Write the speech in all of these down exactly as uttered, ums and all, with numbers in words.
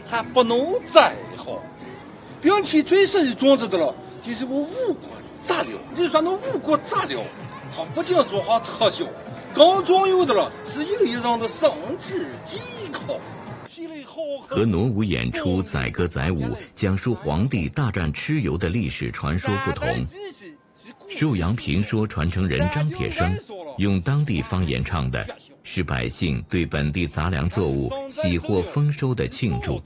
还不能再好，并且最适宜种植的了，就是我五谷杂粮。你说那五谷杂粮，它不仅做好特效，更重要的了是有一人的身体健康。 和傩舞演出载歌载舞，讲述皇帝大战蚩尤的历史传说不同。寿阳评说传承人张铁生用当地方言唱的是百姓对本地杂粮作物喜获丰收的庆祝。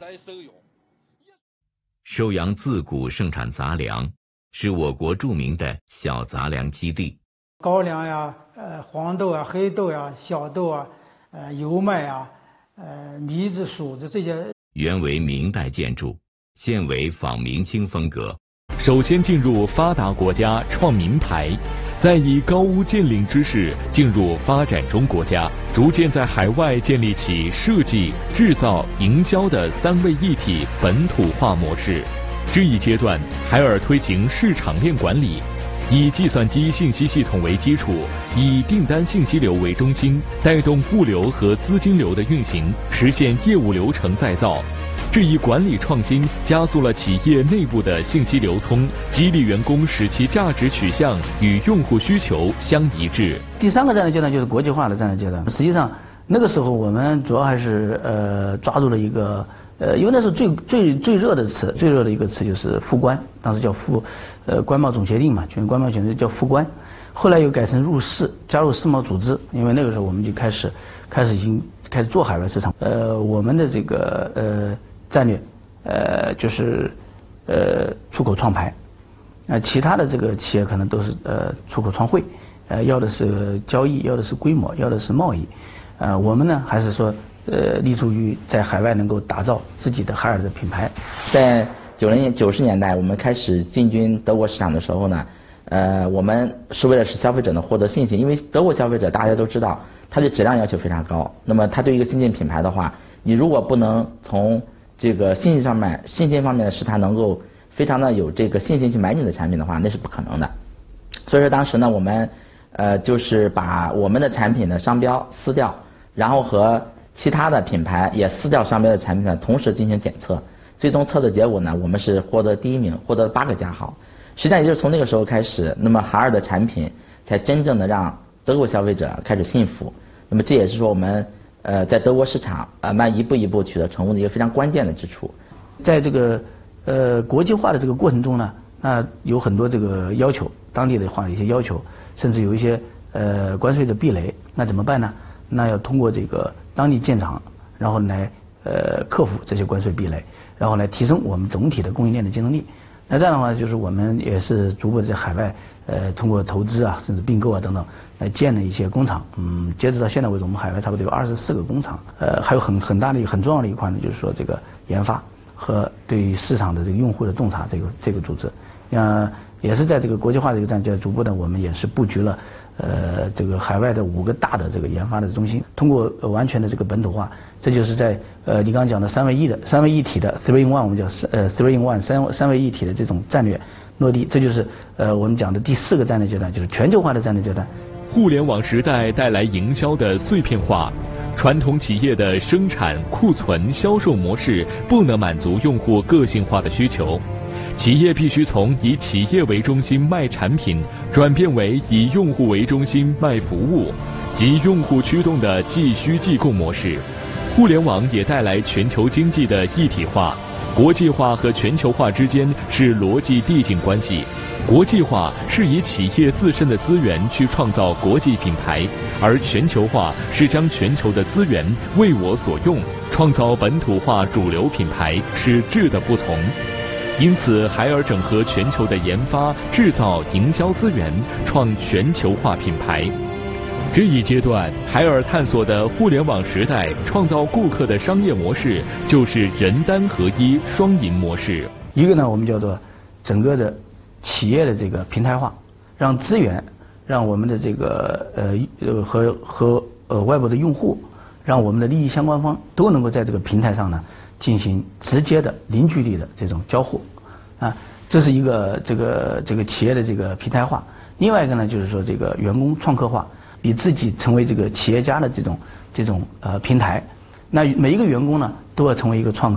寿阳自古盛产杂粮，是我国著名的小杂粮基地。 高粱呀，呃，黄豆啊，黑豆呀，小豆啊，呃，油麦啊，呃，米子、黍子这些。 原为明代建筑，现为仿明清风格。 首先进入发达国家创名牌，再以高屋建瓴之势进入发展中国家，逐渐在海外建立起设计、制造、营销的三位一体本土化模式。这一阶段，海尔推行市场链管理，以计算机信息系统为基础，以订单信息流为中心，带动物流和资金流的运行，实现业务流程再造。这一管理创新加速了企业内部的信息流通，激励员工使其价值取向与用户需求相一致。 第三个战略阶段就是国际化的战略阶段。实际上，那个时候我们主要还是呃抓住了一个呃，因为那时候最最最热的词，最热的一个词就是复关，当时叫复呃关贸总协定嘛，全关贸协定叫复关，后来又改成入世，加入世贸组织，因为那个时候我们就开始开始已经开始做海外市场。呃，我们的这个呃。战略，呃，就是呃出口创牌，那、呃、其他的这个企业可能都是呃出口创汇，呃要的是交易，要的是规模，要的是贸易，呃我们呢还是说呃立足于在海外能够打造自己的海尔的品牌。 在九零年九十年代，我们开始进军德国市场的时候呢，呃我们是为了使消费者能获得信心，因为德国消费者大家都知道，他对质量要求非常高，那么他对一个新进品牌的话，你如果不能从这个信息上面、信心方面的使他能够非常的有这个信心去买你的产品的话，那是不可能的。所以说当时呢，我们呃就是把我们的产品的商标撕掉，然后和其他的品牌也撕掉商标的产品呢，同时进行检测。最终测的结果呢，我们是获得第一名，获得了八个加号。实际上也就是从那个时候开始，那么海尔的产品才真正的让德国消费者开始信服。那么这也是说我们。呃，在德国市场呃，慢一步一步取得成功的一个非常关键的之处。 在这个呃国际化的这个过程中呢，那有很多这个要求，当地的化的一些要求，甚至有一些呃关税的壁垒，那怎么办呢？那要通过这个当地建厂，然后来呃克服这些关税壁垒，然后来提升我们总体的供应链的竞争力。那这样的话，就是我们也是逐步的在海外呃通过投资啊，甚至并购啊等等。来建了一些工厂，嗯，截止到现在为止，我们海外差不多有二十四个工厂，呃，还有很很大的一个很重要的一块呢，就是说这个研发和对市场的这个用户的洞察这个这个组织，呃，也是在这个国际化这个战略逐步的，我们也是布局了，呃，这个海外的五个大的这个研发的中心，通过完全的这个本土化，这就是在呃你刚刚讲的三位一的三位一体的 three in one， 我们叫呃 three in one 三三位一体的这种战略落地，这就是呃我们讲的第四个战略阶段，就是全球化的战略阶段。 互联网时代带来营销的碎片化，传统企业的生产、库存、销售模式不能满足用户个性化的需求，企业必须从以企业为中心卖产品，转变为以用户为中心卖服务，即用户驱动的即需即供模式。互联网也带来全球经济的一体化，国际化和全球化之间是逻辑递进关系。国际化是以企业自身的资源去创造国际品牌，而全球化是将全球的资源为我所用，创造本土化主流品牌，是质的不同。因此，海尔整合全球的研发、制造、营销资源，创全球化品牌。这一阶段，海尔探索的互联网时代创造顾客的商业模式，就是人单合一双赢模式。 一个呢，我们叫做整个的企业的这个平台化，让资源，让我们的这个呃呃和和呃外部的用户，让我们的利益相关方都能够在这个平台上呢进行直接的零距离的这种交互，啊，这是一个这个这个企业的这个平台化。另外一个呢，就是说这个员工创客化，比自己成为这个企业家的这种这种呃平台。那每一个员工呢都要成为一个创客。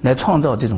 来创造这种